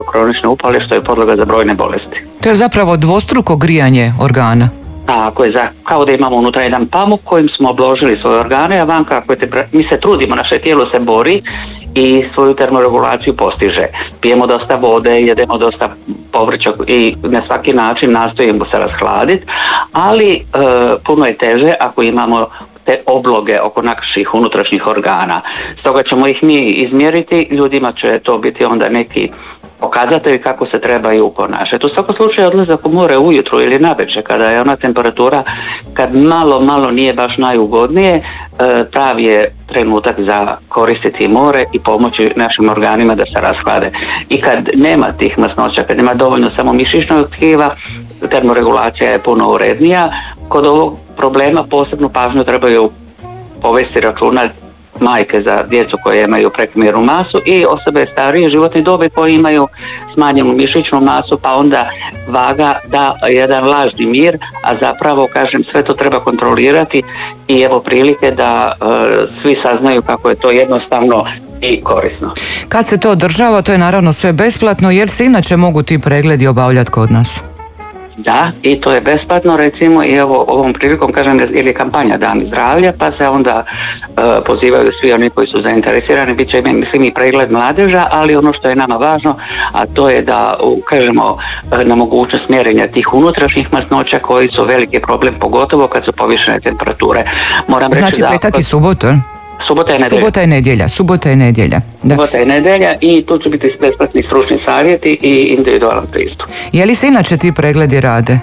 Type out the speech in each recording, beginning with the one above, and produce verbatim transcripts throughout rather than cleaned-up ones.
kronične upale što je podloga za brojne bolesti. To je zapravo dvostruko grijanje organa. Tako je, kao da imamo unutra jedan pamuk kojim smo obložili svoje organe, a van kako te, mi se trudimo, naše tijelo se bori i svoju termoregulaciju postiže. Pijemo dosta vode, jedemo dosta povrća i na svaki način nastojimo se rashladiti, ali e, puno je teže ako imamo te obloge oko naših unutrašnjih organa. Stoga ćemo ih mi izmjeriti, ljudima će to biti onda neki pokazatelji kako se trebaju ponašati. U svakom slučaju odlazak u more ujutro ili navečer kada je ona temperatura, kad malo, malo nije baš najugodnije, pravi je trenutak za koristiti more i pomoći našim organima da se rashlade. I kad nema tih masnoća, kad nema dovoljno samo mišićnog tkiva, termoregulacija je puno urednija. Kod ovog problema posebnu pažnju trebaju povesti računa majke za djecu koje imaju prekomjernu masu i osobe starije životne dobi koje imaju smanjenu mišićnu masu, pa onda vaga da jedan lažni mir, a zapravo, kažem, sve to treba kontrolirati i evo prilike da uh, svi saznaju kako je to jednostavno i korisno. Kad se to održava, to je naravno sve besplatno, jer se inače mogu ti pregledi obavljati kod nas? Da, i to je besplatno, recimo, i evo ovom prilikom, kažem, ili kampanja Dan zdravlja, pa se onda uh, pozivaju svi oni koji su zainteresirani, bit će, mislim, i pregled mladeža, ali ono što je nama važno, a to je da ukažemo na mogućnost mjerenja tih unutrašnjih masnoća koji su veliki problem, pogotovo kad su povišene temperature. Moram znači reći da... petak i subotu, je? Subota je nedjelja. Subota je nedjelja, subota je nedjelja. Da. Subota je nedjelja i tu će biti besplatni stručni savjeti i individualan pristup. Je li se inače ti pregledi rade?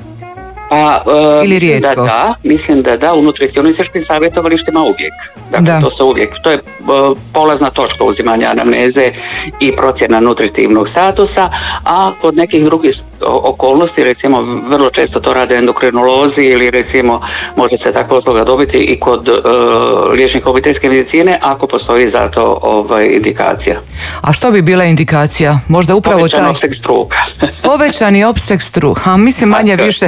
Pa, uh, ili rijetko? Da, da, mislim da da, u nutricionističkim savjetovalištima uvijek. Dakle, da. to se uvijek, to je uh, polazna točka uzimanja anamneze i procjena nutritivnog statusa, a kod nekih drugih okolnosti, recimo, vrlo često to rade endokrinolozi ili recimo može se takva usluga dobiti i kod uh, liječnika obiteljske medicine ako postoji za to ovaj, indikacija. A što bi bila indikacija? Možda upravo Povećan taj... opseg struka. Povećani opseg struka, a mislim manje više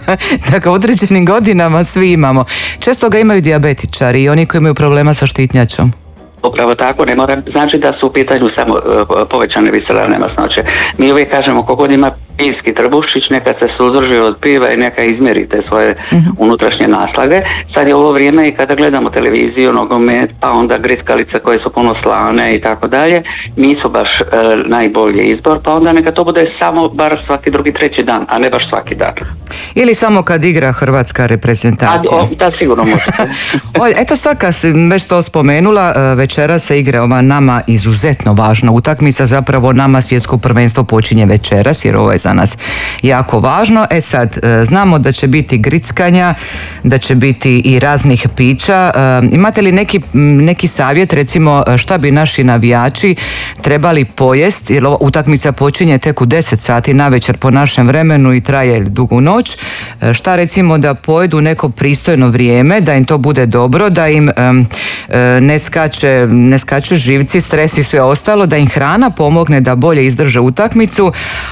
da ga u određenim godinama svi imamo. Često ga imaju dijabetičari i oni koji imaju problema sa štitnjačom. Upravo tako, ne mora znači da su u pitanju samo uh, povećane visceralne masnoće. Mi uvijek kažemo kogod ima pivski trbušić, neka se suzdrži od piva i neka izmjeri te svoje uh-huh. unutrašnje naslage. Sad je ovo vrijeme i kada gledamo televiziju, nogomet, pa onda grickalice koje su puno slane i tako dalje, nisu baš uh, najbolji izbor, pa onda neka to bude samo bar svaki drugi, treći dan, a ne baš svaki dan. Ili samo kad igra hrvatska reprezentacija. A, o, da, sigurno možete. Olj, eto sad kad si već to spomenula, večera se igra ova nama izuzetno važna utakmica, zapravo nama svjetsko prvenstvo počinje večeras jer ovo je za nas jako važno. E sad, znamo da će biti grickanja, da će biti i raznih pića. Imate li neki, neki savjet, recimo, šta bi naši navijači trebali pojest, jer ova utakmica počinje tek u deset sati navečer po našem vremenu i traje dugu noć. Šta recimo da pojedu neko pristojno vrijeme, da im to bude dobro, da im um, ne skače, ne skaču živci, stres i sve ostalo, da im hrana pomogne da bolje izdrže utakmicu,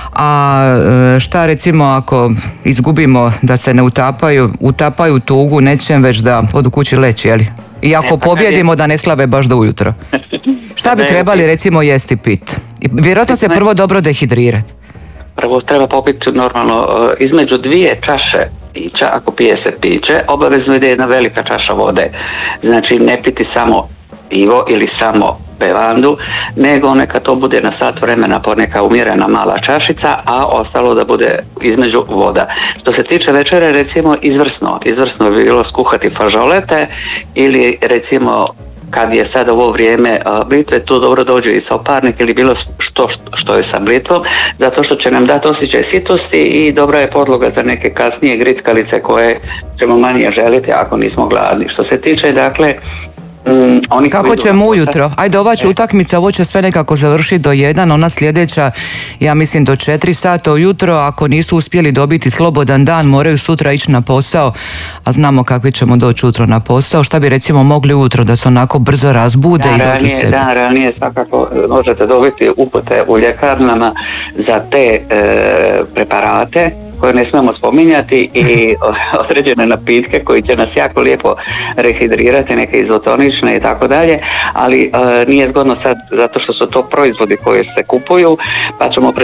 a šta recimo ako izgubimo, da se ne utapaju, utapaju tugu nečem, već da odu kući leći, jeli? I ako pobjedimo da ne slave baš do ujutro. Šta bi trebali recimo jesti, pit? Vjerojatno se prvo dobro dehidrirati. Prvo treba popiti normalno između dvije čaše pića, ako pije se piće, obavezno ide jedna velika čaša vode. Znači ne piti samo pivo ili samo bevandu, nego neka to bude na sat vremena po neka umjerena mala čašica, a ostalo da bude između voda. Što se tiče večere, recimo izvrsno, izvrsno bi bilo skuhati fažolete ili recimo kad je sad ovo vrijeme uh, blitve, tu dobro dođe i soparnik ili bilo što, što je sa blitvom, zato što će nam dati osjećaj sitosti i dobra je podloga za neke kasnije grickalice koje ćemo manje želiti ako nismo gladni. Što se tiče, dakle, Mm, oni kako ćemo ujutro? Ajde, ova će utakmica, ovo će sve nekako završiti do jedan, ona sljedeća, ja mislim do četiri sata ujutro, ako nisu uspjeli dobiti slobodan dan, moraju sutra ići na posao, a znamo kakvi ćemo doći ujutro na posao. Šta bi recimo mogli ujutro da se onako brzo razbude da, i dođu ranije, sebi? Da, ranije svakako možete dobiti upute u ljekarnama za te e, preparate koje ne smemo spominjati i određene napitke koji će nas jako lijepo rehidrirati, neke izotonične i tako dalje, ali uh, nije zgodno sad zato što su to proizvodi koji se kupuju, pa ćemo